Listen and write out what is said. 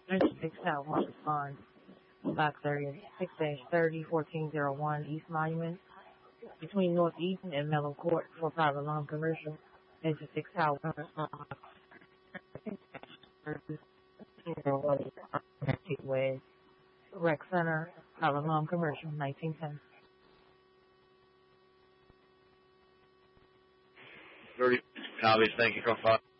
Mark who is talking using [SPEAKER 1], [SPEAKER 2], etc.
[SPEAKER 1] 96 South Market Farms, Block 36-30-1401 East Monument, between North Eaton and Mellow Court for private loan commercial. 96 South with Rec Center, private loan commercial, 1910.
[SPEAKER 2] 30 copies. Thank you, Code 5.